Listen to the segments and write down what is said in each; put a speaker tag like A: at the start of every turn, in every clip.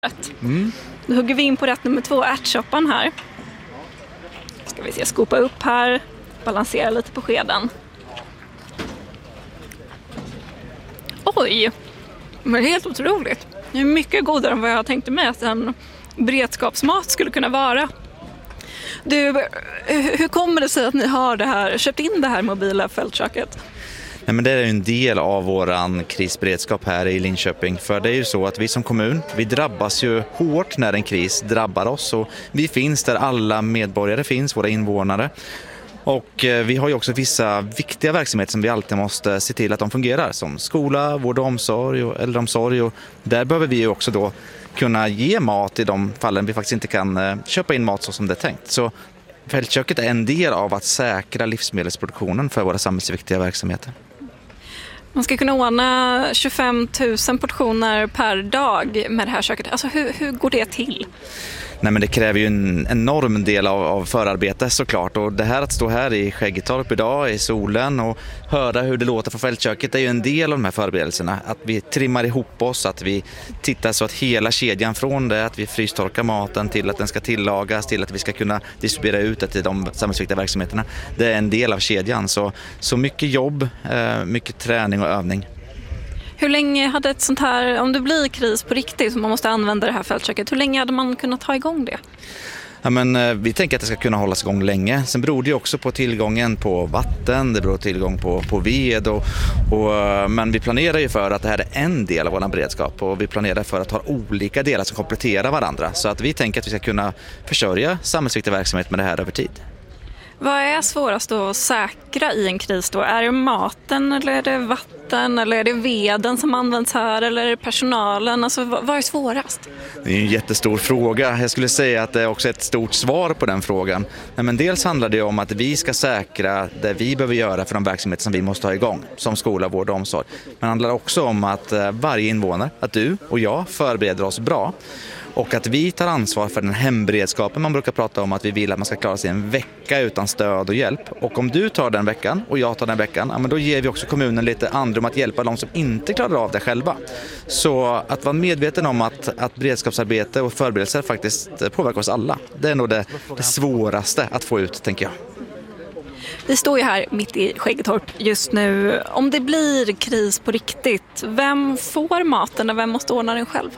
A: Då hugger vi in på rätt nummer 2, ärtsoppan här. Ska vi se, skopa upp här, balansera lite på skeden. Oj, men det är helt otroligt. Det är mycket godare än vad jag tänkte mig att en beredskapsmat skulle kunna vara. Du, hur kommer det sig att ni har köpt in det här mobila fältköket?
B: Nej, men det är en del av våran krisberedskap här i Linköping. För det är ju så att vi som kommun, vi drabbas ju hårt när en kris drabbar oss. Och vi finns där alla medborgare finns, våra invånare. Och vi har ju också vissa viktiga verksamheter som vi alltid måste se till att de fungerar. Som skola, vård och omsorg och äldreomsorg. Och där behöver vi ju också då kunna ge mat i de fallen vi faktiskt inte kan köpa in mat så som det är tänkt. Så fältköket är en del av att säkra livsmedelsproduktionen för våra samhällsviktiga verksamheter.
A: Man ska kunna ordna 25 000 portioner per dag med det här köket. Alltså hur går det till?
B: Nej, men det kräver ju en enorm del av förarbete såklart. Och det här att stå här i Skäggetorp idag i solen och höra hur det låter från fältköket är ju en del av de här förberedelserna. Att vi trimmar ihop oss, att vi tittar så att hela kedjan från det, att vi frystorkar maten till att den ska tillagas, till att vi ska kunna distribuera ut det till de samhällsviktiga verksamheterna. Det är en del av kedjan. Så mycket jobb, mycket träning och övning.
A: Hur länge hade ett sånt här, om det blir kris på riktigt så man måste använda det här fältköket, hur länge hade man kunnat ta igång det?
B: Ja, men vi tänker att det ska kunna hållas igång länge. Sen beror det ju också på tillgången på vatten, det beror på tillgång på ved. Men vi planerar ju för att det här är en del av vår beredskap och vi planerar för att ha olika delar som kompletterar varandra. Så att vi tänker att vi ska kunna försörja samhällsviktig verksamhet med det här över tid.
A: Vad är svårast att säkra i en kris då? Är det maten eller är det vatten eller är det veden som används här eller är det personalen? Alltså, vad är svårast?
B: Det är en jättestor fråga. Jag skulle säga att det är också ett stort svar på den frågan. Men dels handlar det om att vi ska säkra det vi behöver göra för de verksamheter som vi måste ha igång. Som skola, vård och omsorg. Men det handlar också om att varje invånare, att du och jag förbereder oss bra. Och att vi tar ansvar för den hemberedskapen man brukar prata om, att vi vill att man ska klara sig en vecka utan stöd och hjälp. Och om du tar den veckan och jag tar den veckan, ja, men då ger vi också kommunen lite andrum att hjälpa de som inte klarar av det själva. Så att vara medveten om att beredskapsarbete och förberedelser faktiskt påverkar oss alla. Det är nog det svåraste att få ut, tänker jag.
A: Vi står ju här mitt i Skäggetorp just nu. Om det blir kris på riktigt, vem får maten och vem måste ordna den själv?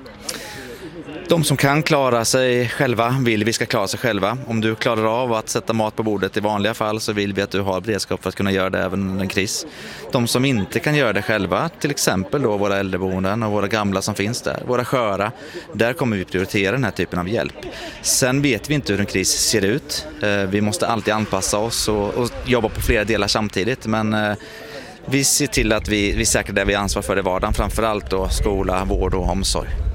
B: De som kan klara sig själva vill vi ska klara sig själva. Om du klarar av att sätta mat på bordet i vanliga fall så vill vi att du har beredskap för att kunna göra det även under en kris. De som inte kan göra det själva, till exempel då våra äldreboenden och våra gamla som finns där, våra sköra, där kommer vi prioritera den här typen av hjälp. Sen vet vi inte hur en kris ser ut. Vi måste alltid anpassa oss och jobba på flera delar samtidigt, men vi ser till att vi säkrar det vi har ansvar för i vardagen, framförallt då skola, vård och omsorg.